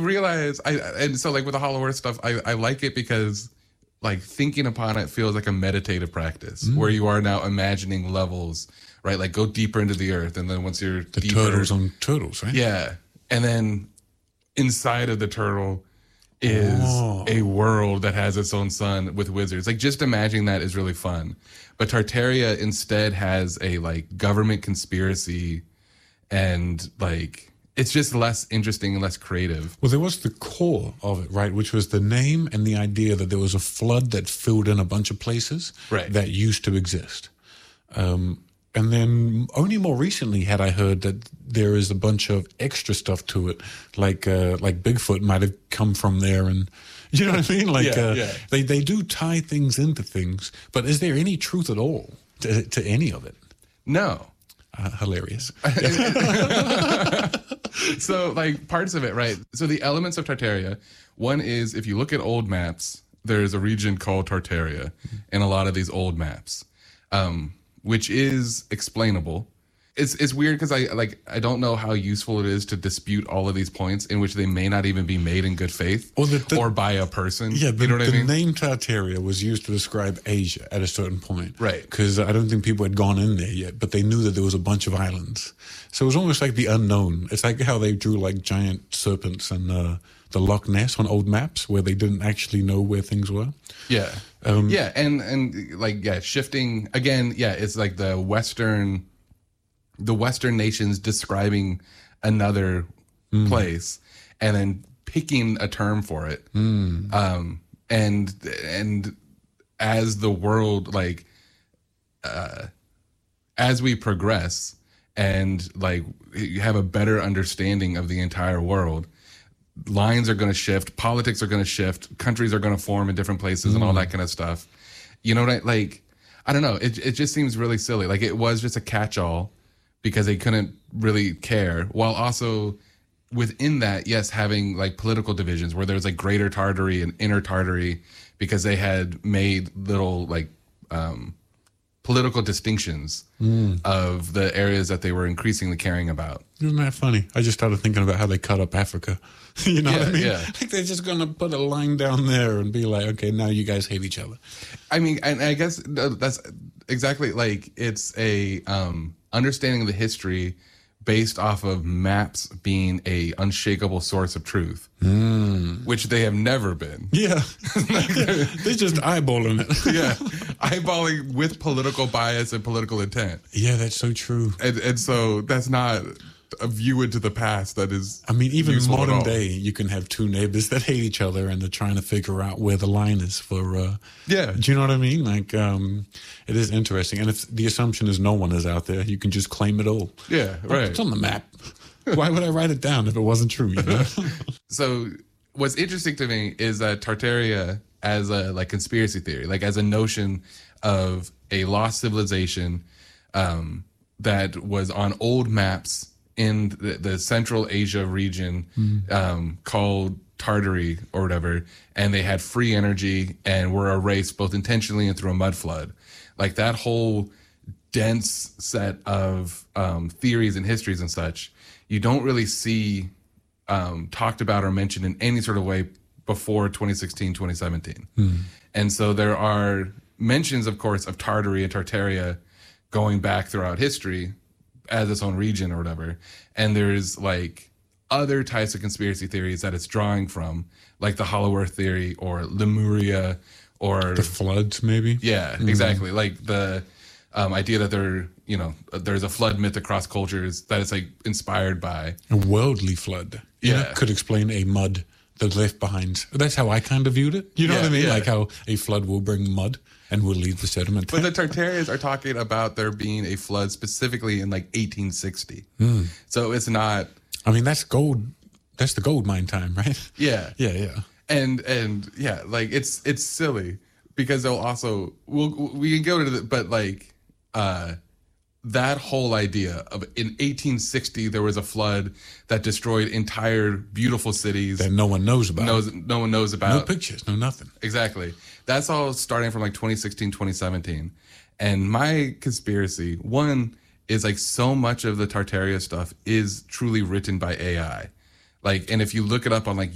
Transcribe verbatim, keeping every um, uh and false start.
realize I and so like with the Hollow Earth stuff, I, I like it because like thinking upon it feels like a meditative practice mm. where you are now imagining levels, right? Like go deeper into the earth, and then once you're the deeper, turtles on turtles, right? Yeah, and then inside of the turtle is oh. a world that has its own sun with wizards. Like just imagining that is really fun. But Tartaria instead has a like government conspiracy, and like it's just less interesting and less creative. Well, there was the core of it, right? Which was the name and the idea that there was a flood that filled in a bunch of places right. that used to exist. Um, and then only more recently had I heard that there is a bunch of extra stuff to it, like uh, like Bigfoot might have come from there, and you know what I mean? Like yeah, uh, yeah. they they do tie things into things, but is there any truth at all to, to any of it? No. Uh, hilarious. So, like, parts of it, right? So the elements of Tartaria, one is, if you look at old maps, there's a region called Tartaria in a lot of these old maps, um, which is explainable. It's it's weird because I like I don't know how useful it is to dispute all of these points in which they may not even be made in good faith or, the, the, or by a person. Yeah, the, you know what the I mean? name Tartaria was used to describe Asia at a certain point. Right. Because I don't think people had gone in there yet, but they knew that there was a bunch of islands. So it was almost like the unknown. It's like how they drew like giant serpents and uh, the Loch Ness on old maps where they didn't actually know where things were. Yeah. Um, yeah, and, and like, yeah, shifting, again, yeah, it's like the Western... the Western nations describing another mm. place and then picking a term for it. Mm. Um, and, and as the world, like, uh, as we progress and like you have a better understanding of the entire world, lines are going to shift, politics are going to shift, countries are going to form in different places mm. and all that kind of stuff. You know what I, like, I don't know. It, it just seems really silly. Like it was just a catch-all because they couldn't really care, while also within that, yes, having like political divisions where there's like Greater Tartary and Inner Tartary because they had made little like um, political distinctions mm. of the areas that they were increasingly caring about. Isn't that funny? I just started thinking about how they cut up Africa. You know yeah, what I mean? Yeah. Like they're just going to put a line down there and be like, okay, now you guys hate each other. I mean, and I guess that's exactly like it's a um, understanding of the history based off of maps being a unshakable source of truth, mm. which they have never been. Yeah. Like, they're just eyeballing it. Yeah. Eyeballing with political bias and political intent. Yeah, that's so true. And, and so that's not a view into the past that is I mean, even modern day, you can have two neighbors that hate each other and they're trying to figure out where the line is for... Uh, yeah. Do you know what I mean? Like, um, it is interesting. And if the assumption is no one is out there, you can just claim it all. Yeah, right. It's on the map. Why would I write it down if it wasn't true, you know? So what's interesting to me is that Tartaria as a like conspiracy theory, like as a notion of a lost civilization um, that was on old maps in the, the Central Asia region mm. um, called Tartary or whatever, and they had free energy and were erased both intentionally and through a mud flood. Like that whole dense set of um, theories and histories and such, you don't really see um, talked about or mentioned in any sort of way before twenty sixteen, twenty seventeen. Mm. And so there are mentions, of course, of Tartary and Tartaria going back throughout history as its own region or whatever. And there's like other types of conspiracy theories that it's drawing from, like the Hollow Earth theory or Lemuria or... The floods, maybe? Yeah, mm-hmm. exactly. Like the um, idea that there, you know, there's a flood myth across cultures that it's like inspired by. A worldly flood. You yeah. know, could explain a mud that left behind. That's how I kind of viewed it. You know yeah, what I mean? Yeah. Like how a flood will bring mud and will leave the sediment. But the Tartarians are talking about there being a flood specifically in like eighteen sixty. Mm. So it's not... I mean, that's gold. That's the gold mine time, right? Yeah. Yeah, yeah. And, and yeah, like it's it's silly because they'll also... We'll, we can go to the... But like... uh that whole idea of in eighteen sixty there was a flood that destroyed entire beautiful cities that no one knows about. Knows, no one knows about. No pictures, no nothing. Exactly. That's all starting from like twenty sixteen, twenty seventeen. And my conspiracy, one, is like so much of the Tartaria stuff is truly written by A I. Like, and if you look it up on like